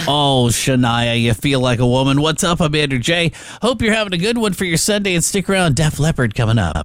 Oh, Shania, you feel like a woman. What's up? I'm Andrew J. Hope you're having a good one for your Sunday, and stick around. Def Leppard coming up.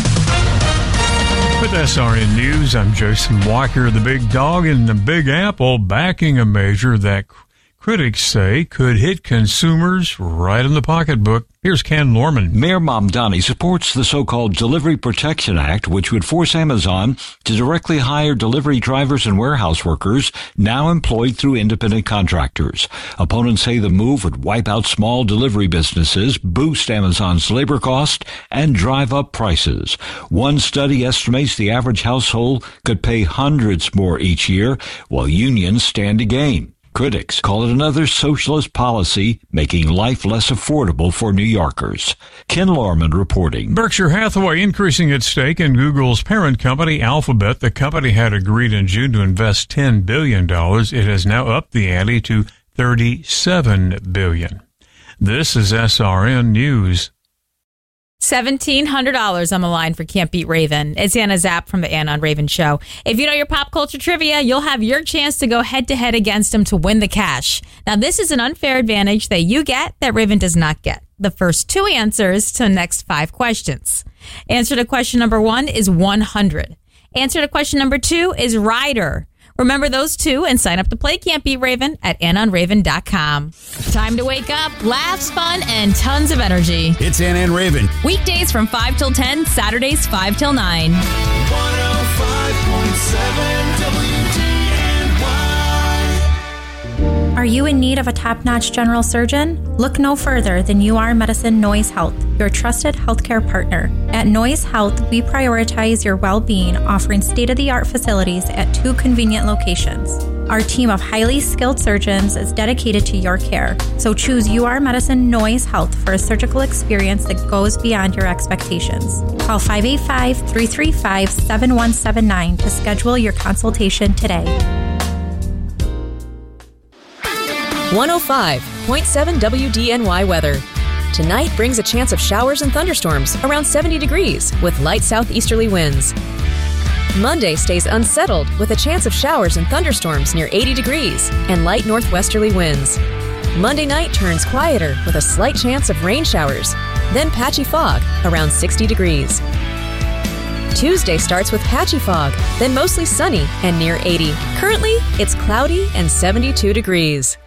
With SRN News, I'm Jason Walker. The big dog in the Big Apple backing a measure that critics say could hit consumers right in the pocketbook. Here's Ken Lorman. Mayor Mamdani supports the so-called Delivery Protection Act, which would force Amazon to directly hire delivery drivers and warehouse workers now employed through independent contractors. Opponents say the move would wipe out small delivery businesses, boost Amazon's labor cost, and drive up prices. One study estimates the average household could pay hundreds more each year, while unions stand to gain. Critics call it another socialist policy, making life less affordable for New Yorkers. Ken Lorman reporting. Berkshire Hathaway increasing its stake in Google's parent company, Alphabet. The company had agreed in June to invest $10 billion. It has now upped the ante to $37 billion. This is SRN News. $1,700 on the line for Can't Beat Raven. It's Anna Zapp from the Anna and Raven Show. If you know your pop culture trivia, you'll have your chance to go head-to-head against him to win the cash. Now, this is an unfair advantage that you get that Raven does not get. The first two answers to the next 5 questions. Answer to question number 1 is 100. Answer to question number 2 is rider. Remember those two and sign up to play Can't Beat Raven at AnnaandRaven.com. Time to wake up, laughs, fun, and tons of energy. It's Anna and Raven. Weekdays from 5 till 10, Saturdays 5 till 9. 105.7 WDNY. Are you in need of a top-notch general surgeon? Look no further than UR Medicine Noise Health, your trusted healthcare partner. At Noise Health, we prioritize your well-being, offering state-of-the-art facilities at 2 convenient locations. Our team of highly skilled surgeons is dedicated to your care, so choose UR Medicine Noise Health for a surgical experience that goes beyond your expectations. Call 585-335-7179 to schedule your consultation today. 105.7 WDNY weather. Tonight brings a chance of showers and thunderstorms around 70 degrees with light southeasterly winds. Monday stays unsettled with a chance of showers and thunderstorms near 80 degrees and light northwesterly winds. Monday night turns quieter with a slight chance of rain showers, then patchy fog around 60 degrees. Tuesday starts with patchy fog, then mostly sunny and near 80. Currently, it's cloudy and 72 degrees.